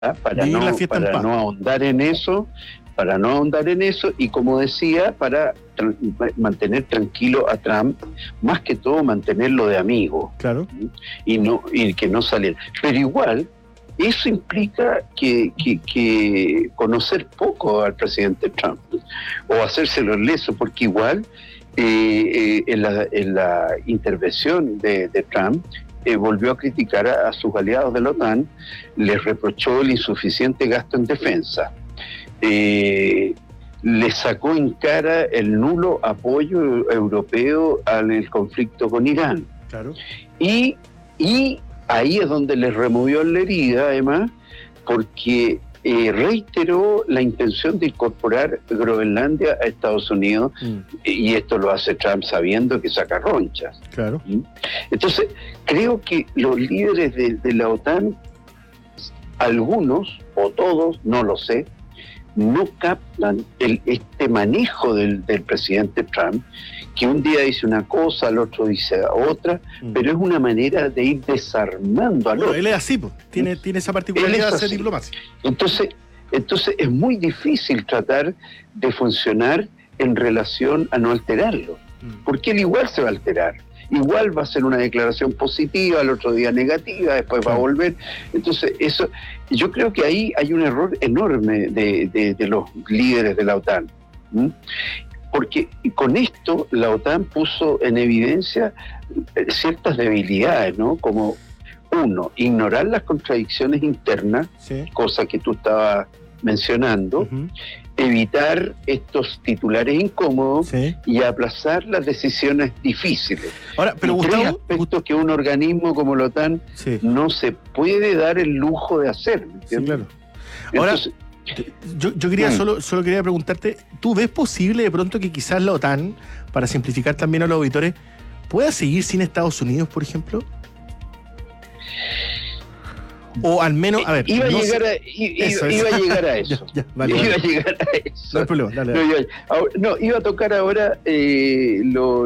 para no ahondar en eso, y como decía, para mantener tranquilo a Trump, más que todo mantenerlo de amigo. Claro. Y que no saliera. Pero igual, eso implica que conocer poco al presidente Trump, o hacérselo leso, porque igual en la intervención de Trump, volvió a criticar a sus aliados de la OTAN, les reprochó el insuficiente gasto en defensa, le sacó en cara el nulo apoyo europeo al conflicto con Irán. Claro. Y ahí es donde les removió la herida, además, porque reiteró la intención de incorporar Groenlandia a Estados Unidos, y esto lo hace Trump sabiendo que saca ronchas. Claro. Entonces, creo que los líderes de la OTAN, algunos o todos, no lo sé, no captan este manejo del presidente Trump, que un día dice una cosa, al otro dice otra, pero es una manera de ir desarmando al otro. Él es así, pues. Tiene esa particularidad de hacer diplomacia. Entonces es muy difícil tratar de funcionar en relación a no alterarlo, porque él igual se va a alterar. Igual va a ser una declaración positiva, al otro día negativa, después va a volver. Entonces, eso, yo creo que ahí hay un error enorme de los líderes de la OTAN. Porque con esto la OTAN puso en evidencia ciertas debilidades, ¿no? Como, uno, ignorar las contradicciones internas, sí, cosa que tú estabas mencionando, evitar estos titulares incómodos, sí, y aplazar las decisiones difíciles. Ahora, pero Gustavo, tres aspectos que un organismo como la OTAN, sí, no se puede dar el lujo de hacer. Sí, claro. Ahora, entonces, yo quería solo quería preguntarte, ¿tú ves posible de pronto que quizás la OTAN, para simplificar también a los auditores, pueda seguir sin Estados Unidos, por ejemplo? O al menos, a ver... Iba a llegar a eso. Vale. Iba a llegar a eso. No hay problema, dale. Iba a tocar ahora de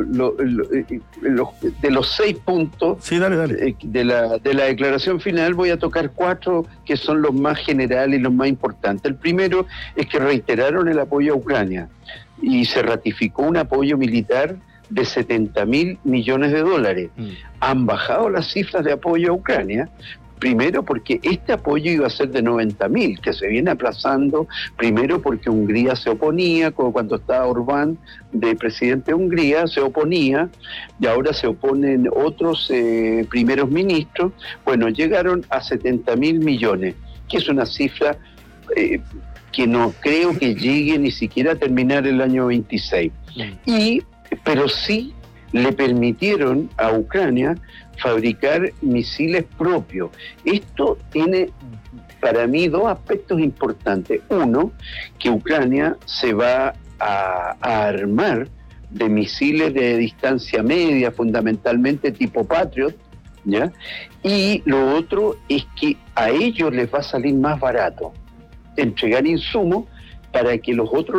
los 6 puntos, sí, dale. De la declaración final. Voy a tocar 4 que son los más generales y los más importantes. El primero es que reiteraron el apoyo a Ucrania y se ratificó un apoyo militar de $70.000 millones. Han bajado las cifras de apoyo a Ucrania. Primero porque este apoyo iba a ser de 90.000, que se viene aplazando, primero porque Hungría se oponía, como cuando estaba Orbán de presidente de Hungría, se oponía, y ahora se oponen otros primeros ministros. Bueno, llegaron a 70.000 millones, que es una cifra que no creo que llegue ni siquiera a terminar el año 26. Pero sí le permitieron a Ucrania fabricar misiles propios. Esto tiene para mí 2 aspectos importantes. Uno, que Ucrania se va a armar de misiles de distancia media, fundamentalmente tipo Patriot, ¿ya? Y lo otro es que a ellos les va a salir más barato entregar insumos para que los otros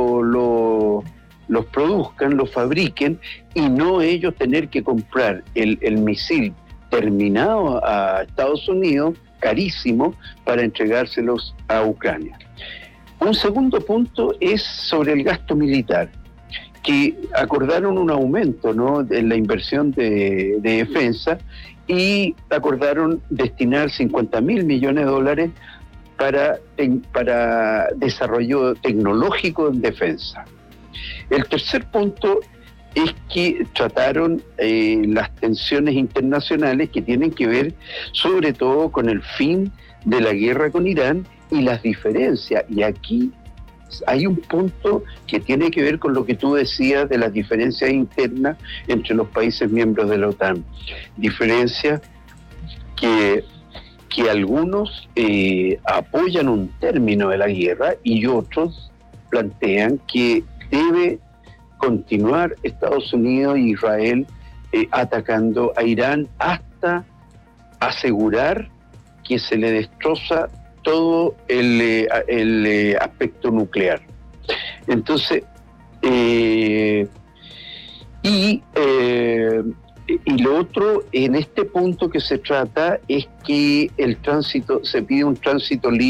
los produzcan, los fabriquen, y no ellos tener que comprar el misil terminado a Estados Unidos, carísimo, para entregárselos a Ucrania. Un segundo punto es sobre el gasto militar, que acordaron un aumento, ¿no?, en la inversión de defensa, y acordaron destinar $50.000 millones para desarrollo tecnológico en defensa. El tercer punto es que trataron las tensiones internacionales que tienen que ver sobre todo con el fin de la guerra con Irán y las diferencias. Y aquí hay un punto que tiene que ver con lo que tú decías de las diferencias internas entre los países miembros de la OTAN. Diferencias que algunos apoyan un término de la guerra y otros plantean que debe continuar Estados Unidos e Israel atacando a Irán hasta asegurar que se le destroza todo el aspecto nuclear. Entonces, Y lo otro, en este punto que se trata, es que el tránsito, se pide un tránsito libre